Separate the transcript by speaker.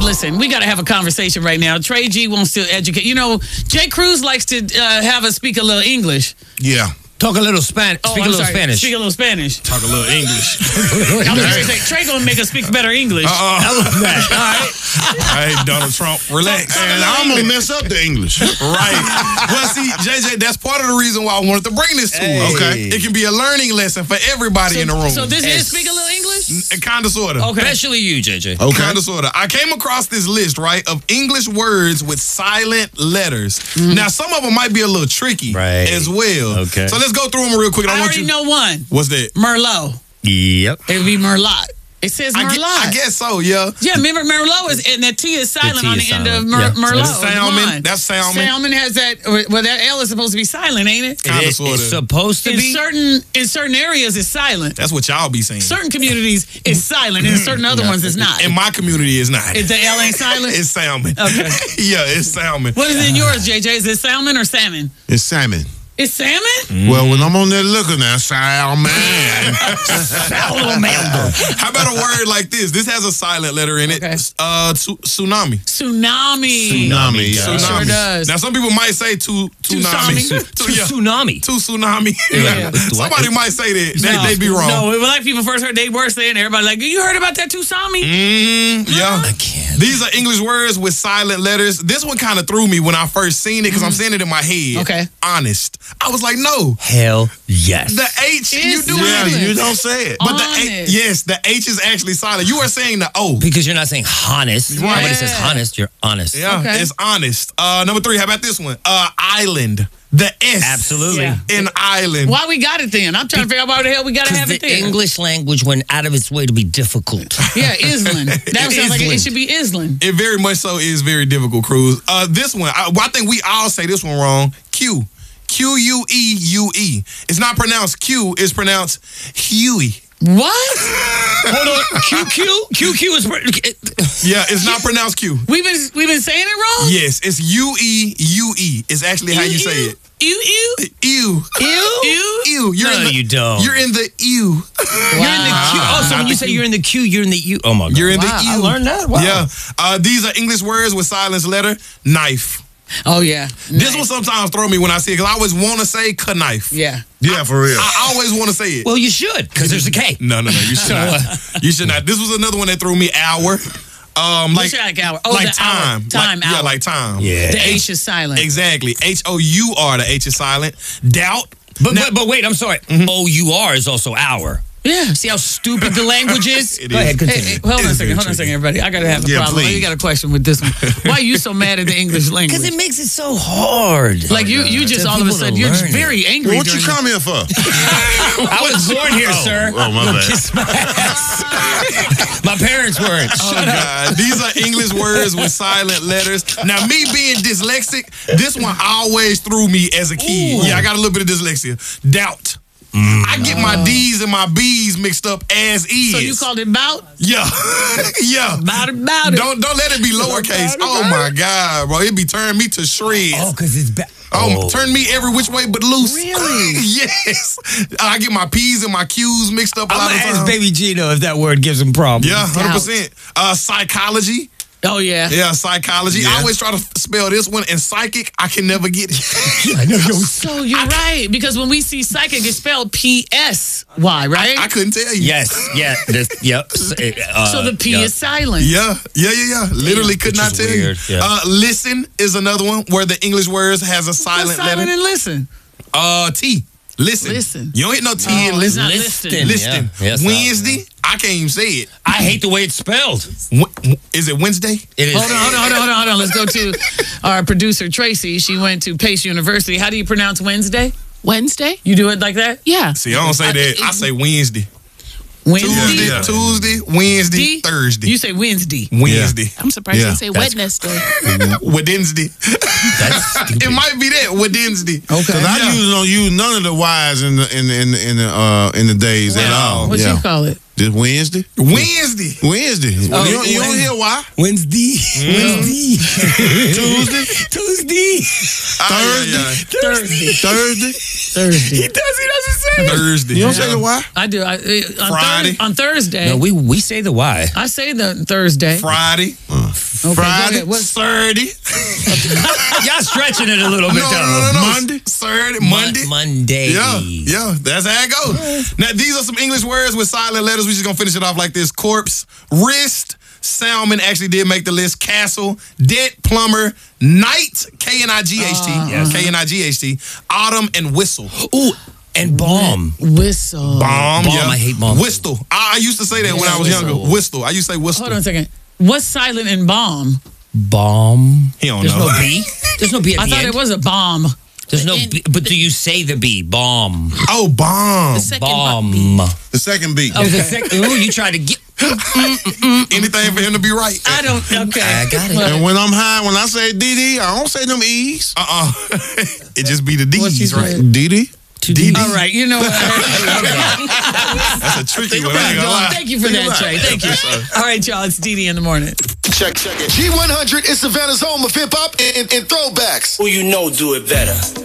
Speaker 1: listen, we got to have a conversation right now. Trey G wants to educate. You know, Jay Cruz likes to have us speak a little English.
Speaker 2: Yeah.
Speaker 3: Talk a little Spanish. Speak a little Spanish.
Speaker 1: Speak a little Spanish.
Speaker 2: Talk a little English.
Speaker 1: I was going to say, Trey going to make us speak better English.
Speaker 3: I love that. All right.
Speaker 2: Hey, Donald Trump, relax.
Speaker 4: And I'm going to mess up the English.
Speaker 2: Right. Well, see, JJ, that's part of the reason why I wanted to bring this to us.
Speaker 4: Okay.
Speaker 2: It can be a learning lesson for everybody in the room.
Speaker 1: So this is speak a little English?
Speaker 2: Kind of, sort of.
Speaker 1: Okay.
Speaker 3: Especially you, JJ.
Speaker 4: Okay.
Speaker 2: Kind of, sort of. I came across this list, right, of English words with silent letters. Now, some of them might be a little tricky as well.
Speaker 3: Okay.
Speaker 2: So let's go through them real quick.
Speaker 1: I already know one.
Speaker 2: What's that?
Speaker 1: Merlot.
Speaker 3: Yep.
Speaker 1: It would be Merlot. It says Merlot.
Speaker 2: I guess so, yeah.
Speaker 1: Yeah, remember Merlot is, and that T is silent
Speaker 3: T
Speaker 1: on
Speaker 3: is
Speaker 1: the end of
Speaker 3: silent. Yeah.
Speaker 1: Merlot.
Speaker 2: Salmon. That's salmon.
Speaker 1: Salmon has that. Well, that L is supposed to be silent, ain't it?
Speaker 2: Kinda, sorta.
Speaker 3: It's supposed to be.
Speaker 1: In certain areas, it's silent.
Speaker 2: That's what y'all be saying.
Speaker 1: Certain communities, it's silent, and in certain other ones, it's not.
Speaker 2: In my community, it's not.
Speaker 1: The L ain't silent?
Speaker 2: It's salmon.
Speaker 1: Okay.
Speaker 2: Yeah, it's salmon.
Speaker 1: What is in yours, JJ? Is it salmon or salmon?
Speaker 4: It's salmon.
Speaker 1: It's salmon?
Speaker 4: Well, when I'm on there looking at salmon.
Speaker 2: How about a word like this? This has a silent letter in it.
Speaker 1: Okay.
Speaker 2: Tsunami.
Speaker 1: Tsunami.
Speaker 4: Tsunami.
Speaker 1: It sure does.
Speaker 2: Now, some people might say tsunami.
Speaker 3: Tsunami.
Speaker 2: Tsunami.
Speaker 1: Yeah.
Speaker 2: Somebody might say that. They'd be wrong.
Speaker 1: No, when black people first heard, they were saying, everybody like, you heard about that tsunami?
Speaker 2: Yeah.
Speaker 3: I can't.
Speaker 2: These are English words with silent letters. This one kind of threw me when I first seen it because I'm saying it in my head.
Speaker 1: Okay.
Speaker 2: Honest. I was like, no.
Speaker 3: Hell yes.
Speaker 2: The H, you do
Speaker 4: Yeah,
Speaker 2: it.
Speaker 4: you don't say it.
Speaker 2: But the H is actually silent. You are saying the O.
Speaker 3: Because you're not saying honest.
Speaker 1: Right.
Speaker 3: Nobody says honest. You're honest.
Speaker 2: Yeah,
Speaker 1: Okay.
Speaker 2: it's honest. Number 3, how about this one? Island. The S.
Speaker 3: Absolutely.
Speaker 1: Yeah.
Speaker 2: In island.
Speaker 1: Why we got it then? I'm trying to figure out why the hell we got to have
Speaker 3: The
Speaker 1: it then.
Speaker 3: English language went out of its way to be difficult.
Speaker 1: Yeah, Island. That sounds like it
Speaker 3: Island.
Speaker 1: should be Island.
Speaker 2: It very much so is very difficult, Cruz. This one, I think we all say this one wrong. Q. Q-U-E-U-E. It's not pronounced Q, it's pronounced Huey.
Speaker 1: What?
Speaker 3: Hold on. QQ is.
Speaker 2: Yeah, it's not pronounced Q.
Speaker 1: We've been saying it wrong?
Speaker 2: Yes, it's U-E-U-E. It's actually how you say it.
Speaker 1: Ew.
Speaker 2: Ew.
Speaker 1: Ew?
Speaker 2: You're
Speaker 3: No,
Speaker 2: in the,
Speaker 3: you don't.
Speaker 2: You're in the ew.
Speaker 3: You're in the Q. Oh, so when you say you're in the Q, you're in the U. Oh my God.
Speaker 2: You're in the
Speaker 1: Wow,
Speaker 2: ew.
Speaker 3: I learned that. Wow.
Speaker 2: Yeah. These are English words with silence letter. Knife.
Speaker 1: Oh, yeah.
Speaker 2: This one sometimes throw me when I see it because I always want to say knife.
Speaker 1: Yeah.
Speaker 4: Yeah, for real.
Speaker 2: I always want to say it.
Speaker 3: Well, you should, because there's a K.
Speaker 2: No, you should not. You should not. This was another one that threw me. Hour.
Speaker 1: What's like hour? Oh,
Speaker 2: like
Speaker 1: the
Speaker 2: time.
Speaker 1: hour. Time,
Speaker 2: like,
Speaker 1: hour.
Speaker 2: Yeah, like time.
Speaker 3: Yeah.
Speaker 1: The H is silent.
Speaker 2: Exactly. H-O-U-R. The H is silent. Doubt.
Speaker 3: But wait, I'm sorry. O-U-R is also hour.
Speaker 1: Yeah.
Speaker 3: See how stupid the language is?
Speaker 2: It
Speaker 3: Go
Speaker 2: is.
Speaker 3: ahead, continue.
Speaker 1: Hey, hold on a second, everybody. I got to have a problem.
Speaker 4: please.
Speaker 1: You got a question with this one. Why are you so mad at the English language?
Speaker 3: Because it makes it so hard.
Speaker 1: Like you just
Speaker 3: To
Speaker 1: all of a
Speaker 3: people to
Speaker 1: sudden you're
Speaker 3: learn it.
Speaker 1: very angry.
Speaker 4: Well, what you
Speaker 1: during
Speaker 4: come here for?
Speaker 3: I was born here, sir.
Speaker 4: Oh, my bad.
Speaker 3: Kiss my ass. My parents weren't.
Speaker 2: Oh, God. These are English words with silent letters. Now, me being dyslexic, this one always threw me as a kid. Yeah, I got a little bit of dyslexia. Doubt. I get my D's and my B's mixed up as is.
Speaker 1: So you called it bout?
Speaker 2: Yeah. Yeah.
Speaker 1: About it.
Speaker 2: Don't let it be lowercase. Oh, my God, bro. It be turning me to shreds.
Speaker 3: Oh, because it's bad.
Speaker 2: Turn me every which way but loose.
Speaker 1: Really?
Speaker 2: Yes. I get my P's and my Q's mixed up a
Speaker 3: I'm
Speaker 2: lot
Speaker 3: going
Speaker 2: of
Speaker 3: to
Speaker 2: times.
Speaker 3: ask Baby Gino if that word gives him problems.
Speaker 2: Yeah, 100%. Psychology.
Speaker 1: Oh, yeah.
Speaker 2: Yeah, psychology.
Speaker 4: Yeah.
Speaker 2: I always try to spell this one, and psychic, I can never get it.
Speaker 3: I know you're
Speaker 1: So you're right. Because when we see psychic, it's spelled P-S-Y, right?
Speaker 2: I couldn't tell you.
Speaker 3: Yes, yeah. Yep.
Speaker 1: So the P is silent.
Speaker 2: Yeah. Literally could
Speaker 3: Which
Speaker 2: not
Speaker 3: is
Speaker 2: tell
Speaker 3: weird,
Speaker 2: you.
Speaker 3: yeah.
Speaker 2: Listen is another one where the English words has a
Speaker 1: What's
Speaker 2: silent
Speaker 1: silent
Speaker 2: letter.
Speaker 1: and listen?
Speaker 2: T. Listen.
Speaker 1: Listen.
Speaker 2: You don't hit no T in
Speaker 1: it's
Speaker 2: listen.
Speaker 1: not
Speaker 3: Listen.
Speaker 2: Listen.
Speaker 3: Yeah. Yes,
Speaker 2: Wednesday, I can't even say it.
Speaker 3: I hate the way it's spelled.
Speaker 2: Is it Wednesday?
Speaker 3: It is.
Speaker 1: Hold on. Let's go to our producer, Tracy. She went to Pace University. How do you pronounce Wednesday?
Speaker 5: Wednesday?
Speaker 1: You do it like that?
Speaker 5: Yeah.
Speaker 2: See, I don't say that. I say Wednesday.
Speaker 1: Wednesday?
Speaker 2: Tuesday, Wednesday,
Speaker 1: D?
Speaker 2: Thursday.
Speaker 1: You say Wednesday.
Speaker 2: Wednesday.
Speaker 5: I'm surprised
Speaker 4: Yeah.
Speaker 5: you say Wednesday.
Speaker 2: Wednesday.
Speaker 3: That's stupid.
Speaker 2: It might be that Wednesday.
Speaker 1: Okay.
Speaker 4: Because I usually don't use none of the Y's in the days at all.
Speaker 1: What you call it?
Speaker 4: Just Wednesday.
Speaker 2: Wednesday.
Speaker 4: Wednesday. You don't hear why?
Speaker 3: Wednesday.
Speaker 4: Tuesday.
Speaker 3: Tuesday.
Speaker 1: Thursday.
Speaker 3: He doesn't say it.
Speaker 2: Thursday.
Speaker 4: You don't say the why?
Speaker 1: I do.
Speaker 2: Friday.
Speaker 1: On Thursday.
Speaker 3: No, we say the Y.
Speaker 1: I say the Thursday.
Speaker 2: Friday.
Speaker 1: Okay,
Speaker 4: Friday.
Speaker 1: What's
Speaker 2: Saturday.
Speaker 3: Y'all stretching it a little bit, though.
Speaker 2: No.
Speaker 4: Monday.
Speaker 2: Saturday, Monday.
Speaker 3: Monday.
Speaker 2: Yeah, that's how it goes. Now, these are some English words with silent letters. We're just going to finish it off like this. Corpse, wrist, salmon actually did make the list. Castle, dent, plumber, night, K-N-I-G-H-T.
Speaker 3: Yes.
Speaker 2: K-N-I-G-H-T. Autumn, and whistle.
Speaker 3: Ooh, and bomb.
Speaker 1: whistle?
Speaker 2: Bomb, yeah.
Speaker 3: I hate bomb.
Speaker 2: Whistle. I used to say that when I was younger. Whistle. I used to say whistle.
Speaker 1: Hold on a second. What's silent in bomb?
Speaker 3: Bomb.
Speaker 2: He don't
Speaker 3: There's
Speaker 2: know.
Speaker 3: no B. There's no B at
Speaker 1: I
Speaker 3: the
Speaker 1: thought
Speaker 3: end.
Speaker 1: it was a bomb.
Speaker 3: There's no B, but do you say the B? Bomb.
Speaker 2: Oh, bomb.
Speaker 1: The second
Speaker 3: Bomb.
Speaker 4: The second beat.
Speaker 3: Oh, the second. Ooh, you tried to get.
Speaker 2: Anything for him to be right.
Speaker 1: I don't. Okay.
Speaker 3: I got it.
Speaker 4: And when I'm high, when I say DD, I don't say them E's.
Speaker 2: It just be the
Speaker 1: What you
Speaker 2: D's, right?
Speaker 1: said?
Speaker 4: DD.
Speaker 1: All right. You know what?
Speaker 2: That's a tricky one. I ain't gonna lie.
Speaker 1: Thank you for that, Trey. Thank you. All right, y'all. It's Dee in the morning.
Speaker 5: Check it. G100 is Savannah's home of hip hop and throwbacks.
Speaker 6: Who you know do it better.